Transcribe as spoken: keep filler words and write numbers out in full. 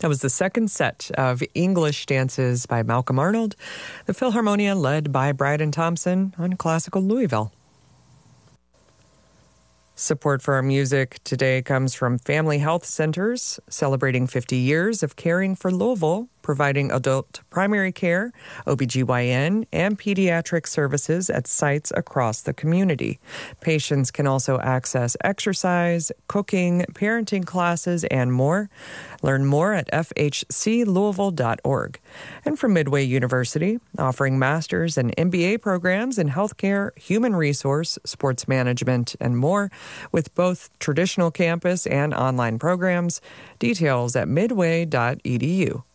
That was the second set of English dances by Malcolm Arnold, the Philharmonia led by Bryden Thompson on Classical Louisville. Support for our music today comes from Family Health Centers, celebrating fifty years of caring for Louisville, providing adult primary care, O B G Y N, and pediatric services at sites across the community. Patients can also access exercise, cooking, parenting classes, and more. Learn more at f h c louisville dot org. And from Midway University, offering master's and M B A programs in healthcare, human resource, sports management, and more, with both traditional campus and online programs. Details at midway dot e d u.